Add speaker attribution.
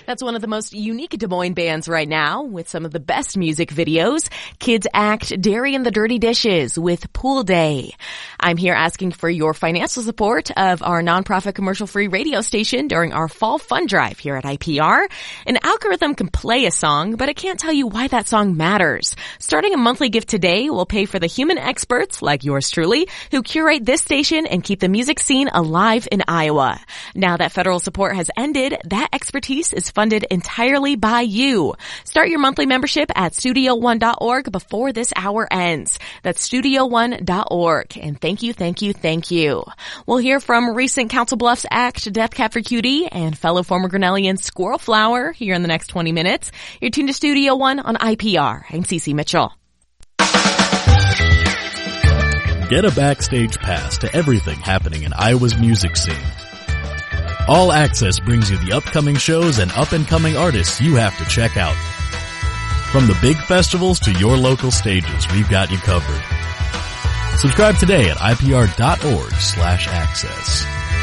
Speaker 1: That's one of the most unique Des Moines bands right now with some of the best music videos. Kids act Derry and the Dirty Dishes with Pool Day. I'm here asking for your financial support of our nonprofit commercial-free radio station during our fall fund drive here at IPR. An algorithm can play a song, but it can't tell you why that song matters. Starting a monthly gift today will pay for the human experts, like yours truly, who curate this station and keep the music scene alive in Iowa. Now that federal support has ended, that expertise is funded entirely by you. Start your monthly membership at studio1.org before this hour ends. That's studio1.org. And thank you. We'll hear from recent Council Bluffs act Death Cab for Cutie and fellow former Grinnellian Squirrel Flower here in the next 20 minutes. You're tuned to Studio One on IPR. I'm Cece Mitchell.
Speaker 2: Get a backstage pass to everything happening in Iowa's music scene. All Access brings you the upcoming shows and up-and-coming artists you have to check out. From the big festivals to your local stages, we've got you covered. Subscribe today at ipr.org/access.